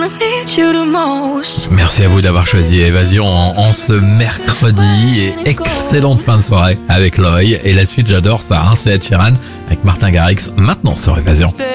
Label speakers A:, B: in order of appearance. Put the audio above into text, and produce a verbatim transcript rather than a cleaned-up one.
A: Merci à vous d'avoir choisi Évasion en, en ce mercredi et excellente fin de soirée avec Loïc. Et la suite, j'adore ça, hein, c'est Ed Sheeran avec Martin Garrix maintenant sur Évasion.